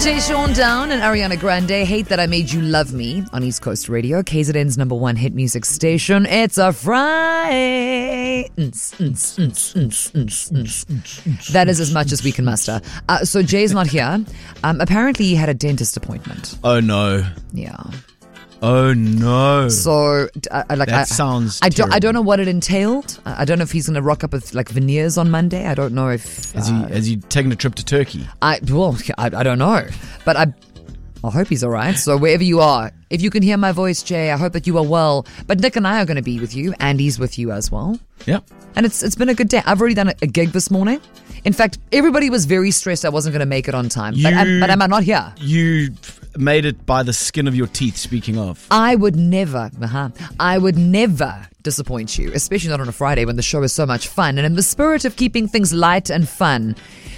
DJ Sean Down and Ariana Grande, Hate That I Made You Love Me on East Coast Radio, KZN's number one hit music station. It's a Friday. That is as much as we can muster. So Jay's not here. Apparently he had a dentist appointment. Oh no. Yeah. Oh no. So that sounds I don't know what it entailed. I don't know if he's going to rock up with like veneers on Monday. I don't know if has he taken a trip to Turkey? I don't know, but I hope he's all right. So wherever you are, if you can hear my voice, Jay, I hope that you are well. But Nick and I are going to be with you. Andy's with you as well. Yeah. And it's been a good day. I've already done a gig this morning. In fact, everybody was very stressed I wasn't going to make it on time. But am I not here? You made it by the skin of your teeth, speaking of. I would never disappoint you, especially not on a Friday when the show is so much fun. And in the spirit of keeping things light and fun,